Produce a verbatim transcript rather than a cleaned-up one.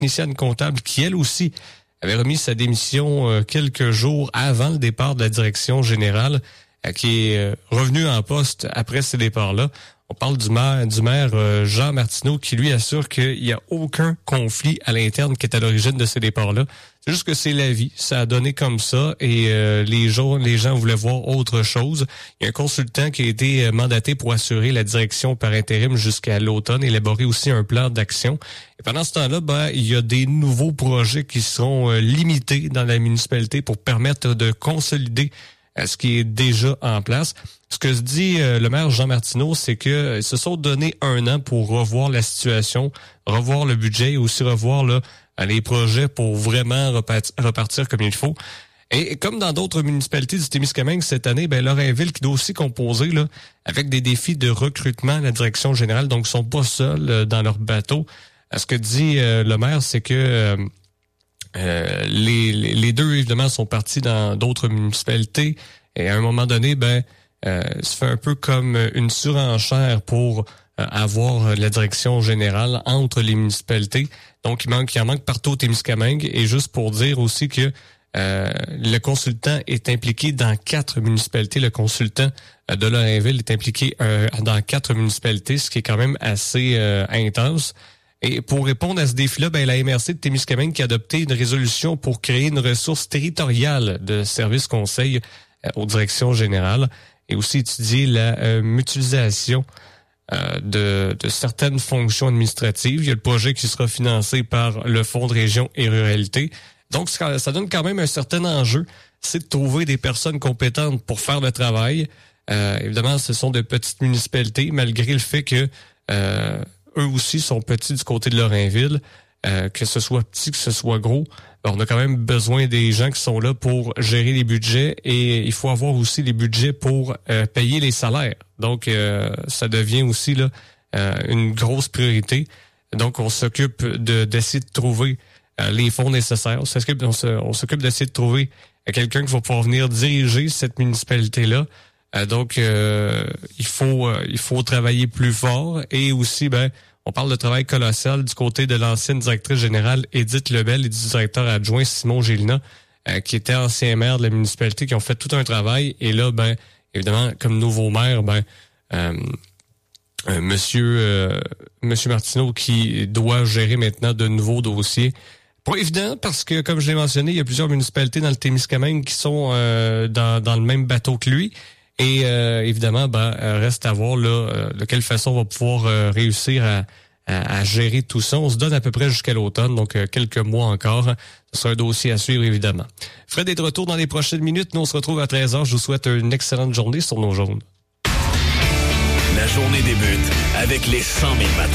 technicienne comptable qui, elle aussi, avait remis sa démission euh, quelques jours avant le départ de la direction générale, euh, qui est euh, revenue en poste après ce départ-là. On parle du maire, du maire euh, Jean Martineau qui, lui, assure qu'il n'y a aucun conflit à l'interne qui est à l'origine de ces départs-là. C'est juste que c'est la vie. Ça a donné comme ça et euh, les gens, les gens voulaient voir autre chose. Il y a un consultant qui a été mandaté pour assurer la direction par intérim jusqu'à l'automne, élaborer aussi un plan d'action. Et pendant ce temps-là, ben, il y a des nouveaux projets qui seront euh, limités dans la municipalité pour permettre de consolider euh, ce qui est déjà en place. Ce que se dit euh, le maire Jean Martineau, c'est que ils se sont donné un an pour revoir la situation, revoir le budget et aussi revoir là les projets pour vraiment repartir, repartir comme il faut. Et comme dans d'autres municipalités du Témiscamingue cette année, ben Lorrainville qui doit aussi composer là avec des défis de recrutement à la direction générale, donc ils sont pas seuls euh, dans leur bateau. Ce que dit euh, le maire, c'est que euh, euh, les, les, les deux évidemment sont partis dans d'autres municipalités et à un moment donné, ben euh, ça fait un peu comme une surenchère pour euh, avoir la direction générale entre les municipalités. Donc, il manque, il en manque partout au Témiscamingue. Et juste pour dire aussi que euh, le consultant est impliqué dans quatre municipalités. Le consultant euh, de Lorrainville est impliqué euh, dans quatre municipalités, ce qui est quand même assez euh, intense. Et pour répondre à ce défi-là, ben, la M R C de Témiscamingue qui a adopté une résolution pour créer une ressource territoriale de services conseils euh, aux directions générales et aussi étudier la euh, mutualisation Euh, de, de certaines fonctions administratives. Il y a le projet qui sera financé par le Fonds de région et ruralité. Donc, ça, ça donne quand même un certain enjeu, c'est de trouver des personnes compétentes pour faire le travail. Euh, évidemment, ce sont de petites municipalités, malgré le fait que euh, eux aussi sont petits du côté de Lorrainville. Euh, que ce soit petit, que ce soit gros, on a quand même besoin des gens qui sont là pour gérer les budgets et il faut avoir aussi les budgets pour euh, payer les salaires. Donc, euh, ça devient aussi là euh, une grosse priorité. Donc, on s'occupe de d'essayer de trouver euh, les fonds nécessaires. On s'occupe, on, se, on s'occupe d'essayer de trouver euh, quelqu'un qui va pouvoir venir diriger cette municipalité-là. Euh, donc, euh, il faut euh, il faut travailler plus fort et aussi, ben, on parle de travail colossal du côté de l'ancienne directrice générale Édith Lebel et du directeur adjoint Simon Gélina, euh, qui était ancien maire de la municipalité, qui ont fait tout un travail. Et là, ben, évidemment, comme nouveau maire, ben, euh, euh, Monsieur euh, Monsieur Martineau qui doit gérer maintenant de nouveaux dossiers. Pas évident parce que, comme je l'ai mentionné, il y a plusieurs municipalités dans le Témiscamingue qui sont euh, dans, dans le même bateau que lui. Et euh, évidemment, ben, reste à voir là, euh, de quelle façon on va pouvoir euh, réussir à, à, à gérer tout ça. On se donne à peu près jusqu'à l'automne, donc euh, quelques mois encore. Ce sera un dossier à suivre, évidemment. Fred est de retour dans les prochaines minutes. Nous, on se retrouve à treize heures. Je vous souhaite une excellente journée sur nos jaunes. La journée débute avec les cent mille matins.